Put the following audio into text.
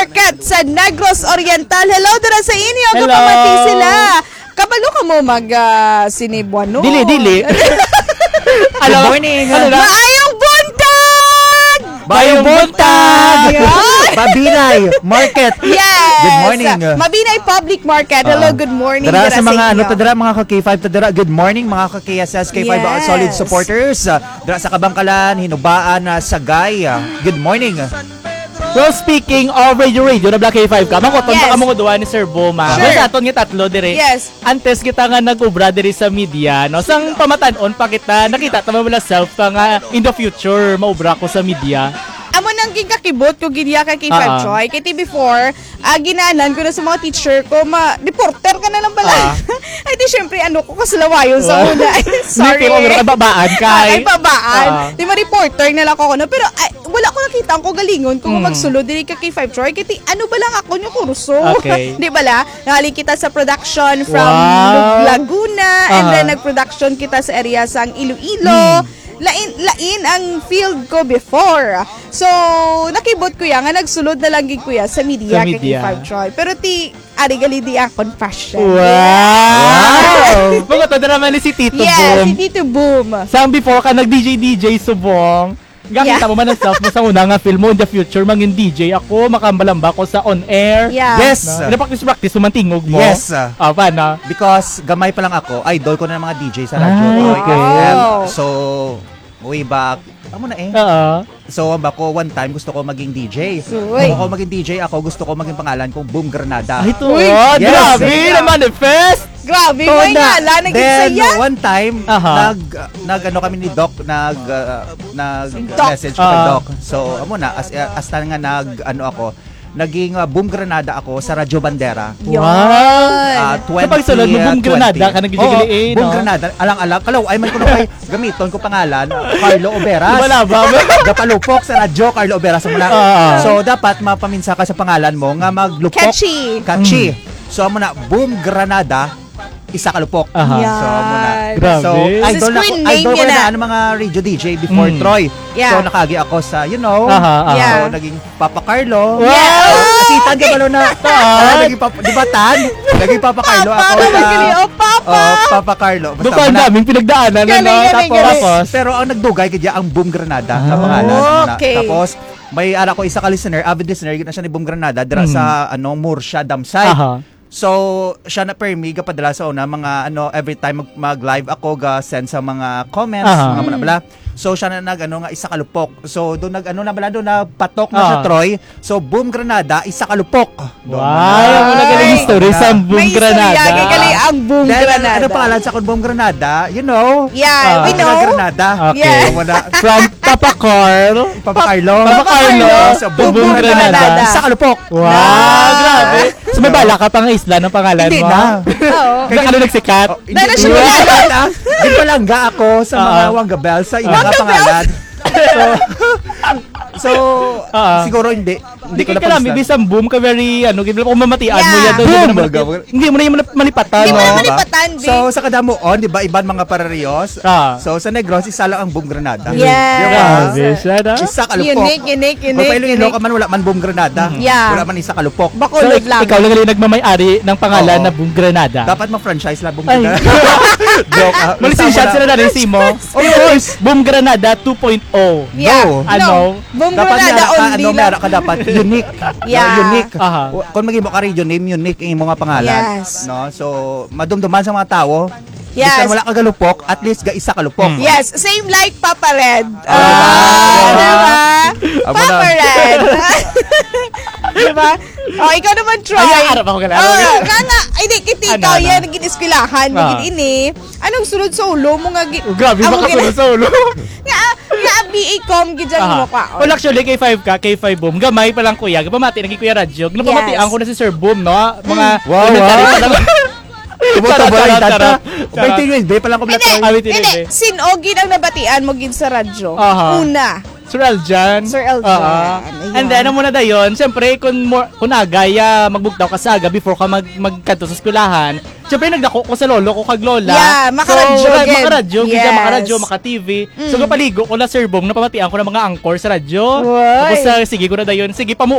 Market sa Negros Oriental. Hello dara sa inyo. Hello. Kapamati sila. Kabalo ka mo mag sinibuano. Dili. Good morning. Maayong buntag! Bayong buntag. Ayun. Babinay Market. Yes. Good morning. Mabinay Public Market. Hello, good morning. Dara sa mga inyo. dara mga ka-K5 dara. Good morning mga ka-KSS K5 Yes. solid supporters. Dara sa Kabangkalan, Hinubaan, Sagay. Good morning. Well, speaking of radio na Black K5 ka, makoton Yes. baka mo duwa ni Sir Boma. Sure. Sa aton nga tatlo dire. Yes. Antes kita nga nag-ubra dire sa media, no. Sang pamatan-on pa kita, nakita tama mo na self ka nga in the future maubra ko sa media. Amo nang gigakibot ko gidya kay K5 Choi. Kaya before, ginanan ko na sa mga teacher ko, reporter ka na lang pala. Ay di syempre ano ko kasalawayon sa una. Ay, sorry. Hindi ko babaan kay. Ay babaan. Di reporter na lang ako no. Pero wala ko nakita ko galingon kung magsulod diri kay K5 Choi. Kaya ano ba lang ako yung kurso. Okay. Di ba la? Nakali kita sa production from Wow. Laguna and then nag-production kita sa area sang Iloilo. Lain ang field ko before. So, nakibot ko yan, nga nagsulod na lang gid ko yan sa media, Sa media. kay K5 Choi. Pero arigali di ang confession. Wow! Makoton na naman ni si Tito Yes, Boom. si Tito Boom. Sang before ka nag-DJ subong, gakita mo man ang self mo sa una nga film mo in the future, mangin DJ ako, makambalamba ko sa on air. Yeah. Yes. Practice mo mantingog mo. Yes. Paano? Because gamay pa lang ako, idol ko na ng mga DJ sa radyo. Okay. So, way back, amo na eh. Oo. So, ako one time gusto ko maging DJ. Uy. Kung ako maging DJ, gusto ko maging pangalan kong Boom Granada. Ay, ito. Uy, yes. Grabe Yeah. na manifest. Grabe So, mo nga, then, nagsaya. one time, Aha. nag ano kami ni Doc, message ko kay Doc. So, amo na, as nga naging Boom Granada ako sa Radyo Bandera. Yun. So, pagsulod mo, Boom Granada ka nagigiliin, Boom no? Granada, alang-alang. Kalaw, ay man ko na kay gamiton ko pangalan, Carlo Oberas. Wala ba? Gapalupok sa radyo, Carlo Oberas. So, dapat mapaminsa ka sa pangalan mo nga maglupok. Catchy. So, amo na, Boom Granada, isa kalupok. Aha. So, amo na. Grabe. So, Sa screen name idol ko niya na mga radio DJ before Troy. Yeah. So, nakagi ako sa, Aha. Yeah. So, naging Papa Carlo. Yeah. Asitan ka balo na. Naging Papa, di ba tan? Naging Papa Carlo. Ako Papa. Papa Carlo. Doon pa ang daming pinagdaanan. Galing. Tapos, Pero ang nagdugay kaya ang Boom Granada na pangalan. Okay. Tapos, may ala ko isa ka listener, avid listener, gina siya ni Boom Granada, dira sa Murcia, Damsay. Aha. So, siya na permi, gapadala sa una, mga every time mag-live ako, send sa mga comments, Aha. mga bla. So, siya na nga isa kalupok. So, doon na patok na siya, Troy. So, Boom Granada, isa kalupok. Wow! Ang nagaling story sa Boom May Granada. istorya, galing ang Boom Dahil Granada. ano pangalan sa akong Boom Granada? You know? Yeah, we know. Granada. Okay. Yeah. From Papa Carl. Papa Carlo. Papa Carlo. So, Boom Boom Granada. Granada. Isa kalupok. Wow! Grabe. So, may bala ka pang isla ng pangalan Hindi mo? na. Oo. Kaya ano nagsikat? Dahil siya Di pa lang ga ako sa mga Wangabel sa iba nga pangalan. So, siguro hindi ko na Hindi ka lang, bisang boom ka very, kung mamatian mo Yeah. yan. Boom. Hindi mo na yung malipatan. Hindi mo na no? malipatan, Vic. So, sa Kadamuon, di ba, ibang mga pararios. Ah. So, sa Negros, isa lang ang Boom Granada. Yes. Grabe siya na. Isa kalupok. Unique. Kung pa Iloilo ka man, wala man Boom Granada. Yeah. Wala man isa kalupok. So, Bakulod lang. ikaw lang nagmamay-ari ng pangalan Oo. na Boom Granada. Dapat ma-franchise lang Boom Ay. Granada. Joke. Malisinsyat sila na rin mo. Of course. Boom Granada 2.0. Yeah. No. Ano? Boom Dapat Granada only lang. meron ka dapat unique. Yeah. No, unique. Aha. Kung maging mo ka radio name, unique ang mga pangalan. Yes. No? So, madumduman sa mga tao. Yes. Bisan wala ka galupok, at least ga isa kalupok. Yes, same like Papa Red. Ah. Diba? Amo Papa na. Red. Diba? Oh, ikaw naman, Troy. Ay, harap ako kalaro. Hindi, kiti Ano, ikaw ano? yan, naging eskwilahan, naging ini. Anong sunod sa ulo mo nga? Grabe, baka sunod sa ulo. Nga, BA-com, gidyan mo ka. Well, actually, K5 ka, K5 Boom. Gamay pa lang kuya. Pamati, naging Kuya Radyo. Napamatian ko na si Sir Boom, no? Mga Wow, elementary wow. pa lang. Tumutubo Charot, ang data. charot. May tingin, ba? Palang Hindi, kumplato. Awit ini, hindi. be. Sinogin ang nabatian mo gid sa radyo. Aha. Una. Sir Eljan. Sir Eljan. Oo. And then, ano muna dayon, siyempre, kung agaya, magbugtaw ka sa aga before ka magkanto sa eskwelahan, siyempre, nagdako ko sa lolo ko kag lola. Yeah, makaradyo, So, gid. makaradyo, Yes. makaradyo, maka-TV. So, kapaligo ko na Sir Bong, napamatian ko ng mga angkor sa radyo. Wow. Tapos, sige ko na dayon, sige,